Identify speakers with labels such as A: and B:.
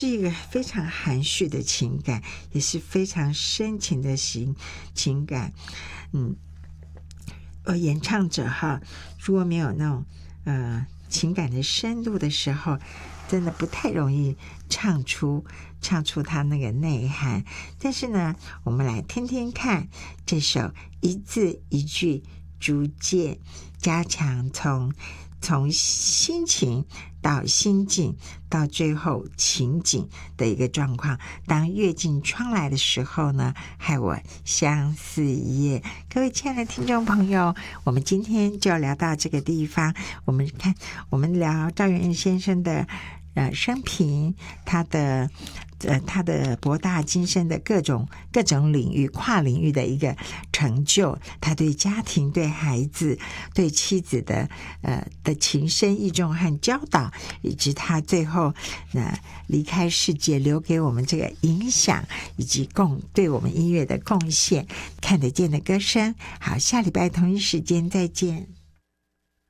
A: 是一个非常含蓄的情感，也是非常深情的情感。演唱者哈，如果没有那种情感的深度的时候，真的不太容易唱出他那个内涵。但是呢，我们来听听看这首一字一句逐渐加强，从心情到心境到最后情景的一个状况。当阅尽窗来的时候呢，害我相思一夜。各位亲爱的听众朋友，我们今天就聊到这个地方。我们聊赵元任先生的生平，他的博大精深的各种领域、跨领域的一个成就，他对家庭、对孩子、对妻子的情深意重和教导，以及他最后离开世界留给我们这个影响，以及对我们音乐的贡献，看得见的歌声。好，下礼拜同一时间再见。